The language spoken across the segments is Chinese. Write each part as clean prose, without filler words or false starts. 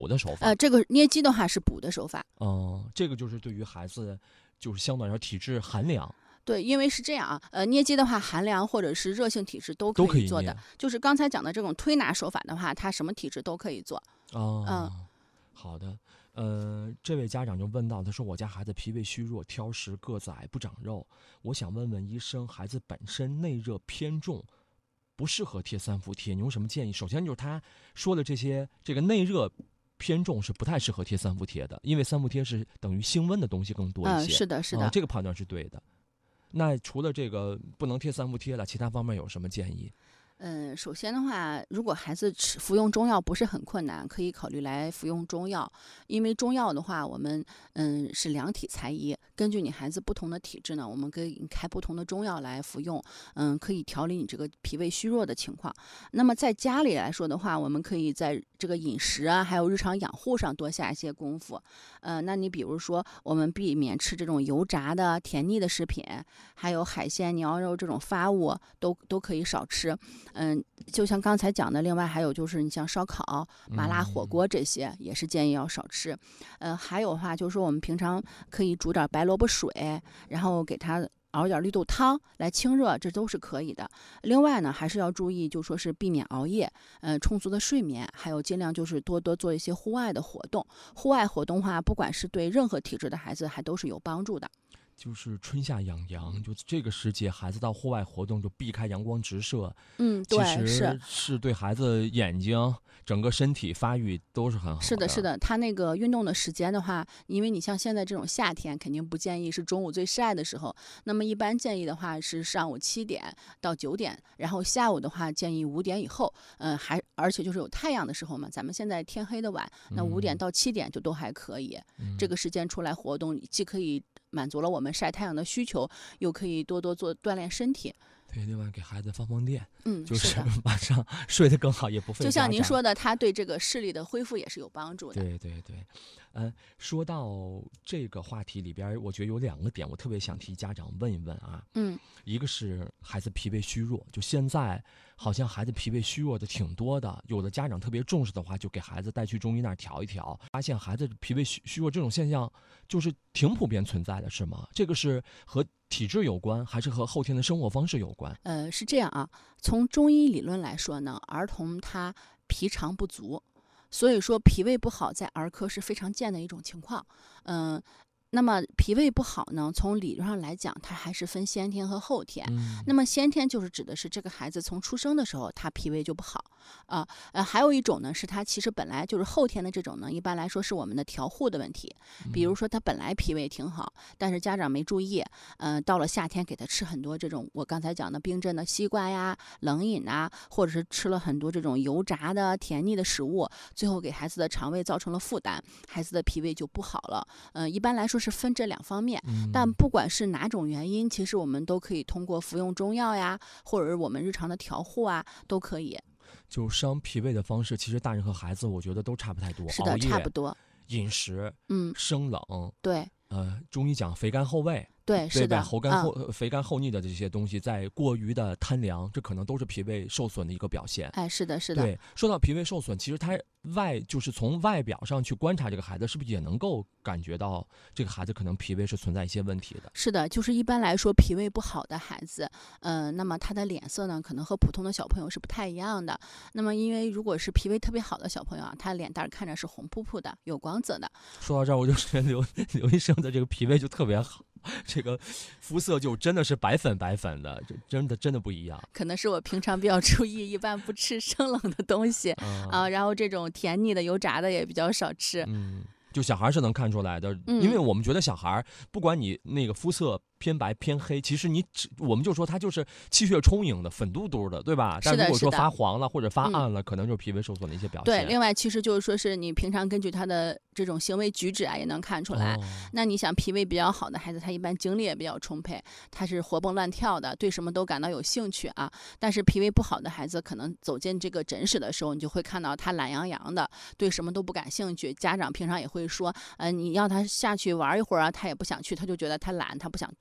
补的手法。 这个捏肌的话是补的手法。 这个就是对于孩子就是相对来说体质寒凉。 对，因为是这样啊，捏肌的话，寒凉或者是热性体质都都可以可以做的。 捏就是刚才讲的这种推拿手法的话，它什么体质都可以做。 好的。这位家长就问到，他说我家孩子脾胃虚弱、挑食、个子矮、不长肉，我想问问医生，孩子本身内热偏重，不适合贴三伏贴，你有什么建议？首先就是他说的这个内热偏重是不太适合贴三伏贴的，因为三伏贴是等于升温的东西更多一些。 是的，是的。 这个判断是对的。那除了这个不能贴三伏贴了，其他方面有什么建议？ 首先的话，如果孩子服用中药不是很困难，可以考虑来服用中药。因为中药的话，我们是量体裁衣，根据你孩子不同的体质呢，我们可以开不同的中药来服用，可以调理你这个脾胃虚弱的情况。那么在家里来说的话，我们可以在这个饮食啊，还有日常养护上多下一些功夫。那你比如说，我们避免吃这种油炸的、甜腻的食品，还有海鲜、牛肉这种发物都可以少吃。就像刚才讲的，另外还有就是你像烧烤、麻辣火锅这些，也是建议要少吃。还有的话就是说，我们平常可以煮点白萝卜水，然后给它熬点绿豆汤来清热，这都是可以的。另外呢，还是要注意，就说是避免熬夜，充足的睡眠，还有尽量就是多做一些户外的活动。户外活动的话，不管是对任何体质的孩子，还都是有帮助的。 就是春夏养阳，就这个时节，孩子到户外活动就避开阳光直射。 对， 是对孩子眼睛、整个身体发育都是很好的。 是的，是的，他那个运动的时间的话，因为你像现在这种夏天，肯定不建议是中午最晒的时候。那么一般建议的话是上午7点到9点，然后下午的话建议5点以后。而且就是有太阳的时候嘛，咱们现在天黑的晚，那5点到7点就都还可以。这个时间出来活动，既可以满足了我们晒太阳的需求，又可以多做锻炼身体。 对，另外给孩子放电， 是的， 晚上睡得更好，也不费。 就像您说的，他对这个视力的恢复也是有帮助的。 对。说到这个话题里边，我觉得有2个点，我特别想替家长问一问啊。一个是孩子脾胃虚弱，就现在好像孩子脾胃虚弱的挺多的，有的家长特别重视的话，就给孩子带去中医那儿调一调，发现孩子脾胃虚弱这种现象就是挺普遍存在的，是吗？这个是和体质有关，还是和后天的生活方式有关？ 是这样啊，从中医理论来说呢，儿童他脾肠不足，所以说脾胃不好在儿科是非常见的一种情况。那么脾胃不好呢，从理论上来讲，它还是分先天和后天。那么先天就是指的是这个孩子从出生的时候，他脾胃就不好还有一种呢，是他其实本来就是后天的这种呢，一般来说是我们的调护的问题。比如说他本来脾胃挺好，但是家长没注意，到了夏天给他吃很多这种我刚才讲的冰镇的西瓜呀、冷饮啊，或者是吃了很多这种油炸的甜腻的食物，最后给孩子的肠胃造成了负担，孩子的脾胃就不好了。一般来说是分这2方面，但不管是哪种原因，其实我们都可以通过服用中药呀，或者是我们日常的调护啊，都可以。 就伤脾胃的方式，其实大人和孩子我觉得都差不太多。 是的，差不多。 饮食，生冷， 对， 中医讲肥甘厚味。 对，是的， 肥甘厚腻的这些东西，在过于的贪凉，这可能都是脾胃受损的一个表现。 是的，是的。 对，说到脾胃受损，其实它就是从外表上去观察这个孩子，是不是也能够感觉到这个孩子可能脾胃是存在一些问题的？ 是的，就是一般来说，脾胃不好的孩子，那么他的脸色呢，可能和普通的小朋友是不太一样的。那么因为如果是脾胃特别好的小朋友啊，他脸蛋看着是红扑扑的，有光泽的。 说到这儿，我就觉得刘医生的这个脾胃就特别好。这个肤色就真的是白粉的，这真的不一样。 可能是我平常比较注意，一般不吃生冷的东西然后这种甜腻的、油炸的也比较少吃。 就小孩是能看出来的，因为我们觉得小孩不管你那个肤色偏白偏黑，其实我们就说它就是气血充盈的、粉嘟嘟的，对吧？但如果说发黄了或者发暗了，可能就是脾胃受损的一些表现。 对，另外其实就是说是你平常根据他的这种行为举止啊，也能看出来。那你想脾胃比较好的孩子，他一般精力也比较充沛，他是活蹦乱跳的，对什么都感到有兴趣啊。但是脾胃不好的孩子，可能走进这个诊室的时候，你就会看到他懒洋洋的，对什么都不感兴趣。家长平常也会说，你要他下去玩一会儿啊，他也不想去，他就觉得他懒，他不想动。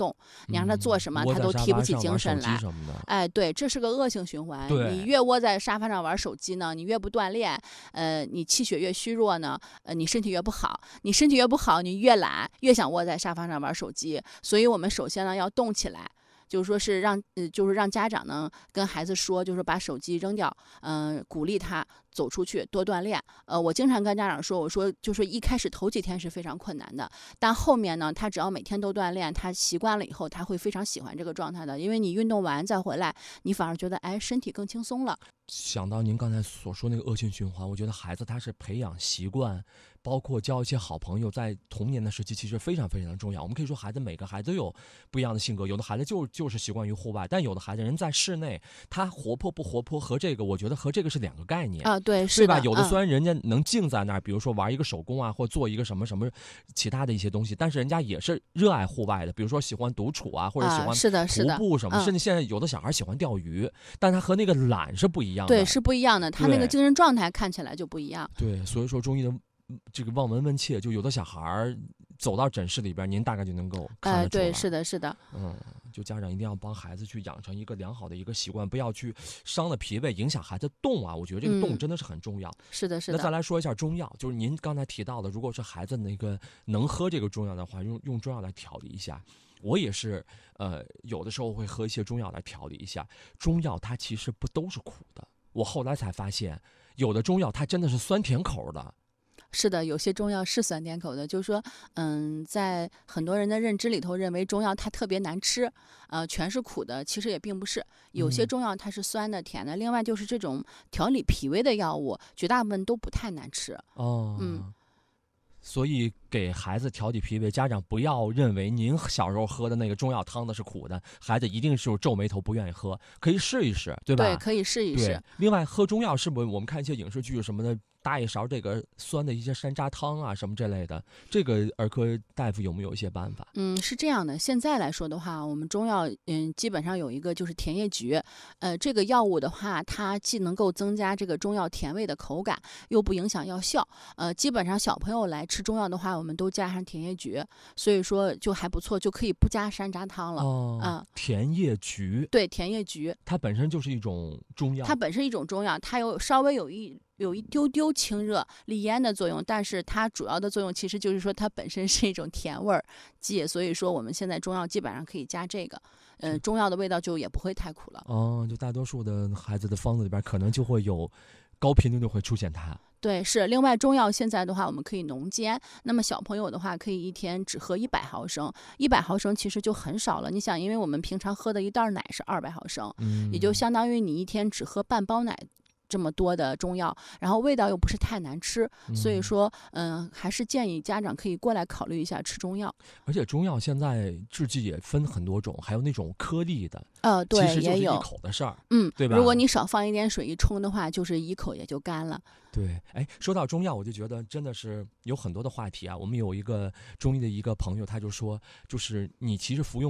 动，你让他做什么他都提不起精神来。哎，对，这是个恶性循环。你越窝在沙发上玩手机呢，你越不锻炼，你气血越虚弱呢，你身体越不好。你身体越不好，你越懒，越想窝在沙发上玩手机。所以我们首先呢要动起来。就是说是让家长呢跟孩子说，就是把手机扔掉，鼓励他走出去多锻炼。我经常跟家长说，我说就是一开始头几天是非常困难的，但后面呢，他只要每天都锻炼，他习惯了以后，他会非常喜欢这个状态的。因为你运动完再回来，你反而觉得身体更轻松了。 想到您刚才所说那个恶性循环，我觉得孩子他是培养习惯，包括交一些好朋友，在童年的时期其实非常非常的重要。我们可以说每个孩子都有不一样的性格，有的孩子就是习惯于户外，但有的孩子人在室内，他活泼不活泼和我觉得和这个是两个概念啊，对，是吧？有的虽然人家能静在那儿，比如说玩一个手工啊，或做一个什么其他的一些东西，但是人家也是热爱户外的，比如说喜欢独处啊，或者喜欢徒步什么，甚至现在有的小孩喜欢钓鱼，但他和那个懒是不一样的。 对，是不一样的，他那个精神状态看起来就不一样。 对，所以说中医的这个望闻问切，就有的小孩走到诊室里边，您大概就能够看得出来。 对，是的，是的。 就家长一定要帮孩子去养成一个良好的一个习惯，不要去伤了脾胃，影响孩子动啊。我觉得这个动真的是很重要。 是的，是的。 那再来说一下中药，就是您刚才提到的，如果是孩子那个能喝这个中药的话，用中药来调理一下。我也是，有的时候会喝一些中药来调理一下。中药它其实不都是苦的。我后来才发现，有的中药它真的是酸甜口的。 是的，有些中药是酸甜口的，就是说，在很多人的认知里头，认为中药它特别难吃，全是苦的，其实也并不是。有些中药它是酸的、甜的。另外就是这种调理脾胃的药物，绝大部分都不太难吃。 所以给孩子调理脾胃，家长不要认为您小时候喝的那个中药汤的是苦的，孩子一定是皱眉头不愿意喝，可以试一试，对吧？ 对，可以试一试。 另外，喝中药是不是我们看一些影视剧什么的，搭一勺这个酸的一些山楂汤啊什么这类的，这个儿科大夫有没有一些办法？ 是这样的，现在来说的话，我们中药基本上有一个就是甜叶菊，这个药物的话，它既能够增加这个中药甜味的口感，又不影响药效。基本上小朋友来吃中药的话，我们都加上甜叶菊，所以说就还不错，就可以不加山楂汤了。 甜叶菊， 对，甜叶菊， 它本身就是一种中药。 它本身一种中药，它稍微有一丢丢清热利咽的作用，但是它主要的作用其实就是说它本身是一种甜味儿剂，所以说我们现在中药基本上可以加这个，中药的味道就也不会太苦了。 就大多数的孩子的方子里边可能就会有高频率就会出现它。 对，是。另外中药现在的话，我们可以浓煎，那么小朋友的话可以一天只喝100毫升，100毫升其实就很少了。你想，因为我们平常喝的一袋奶是200毫升，也就相当于你一天只喝半包奶。这么多的中药，然后味道又不是太难吃，所以说，还是建议家长可以过来考虑一下吃中药。 而且中药现在制剂也分很多种，还有那种颗粒的， 对， 其实就是一口的事儿，对吧？ 如果你少放一点水一冲的话，就是一口也就干了。 对，说到中药，我就觉得真的是有很多的话题啊。我们有一个中医的一个朋友，他就说，就是你其实服用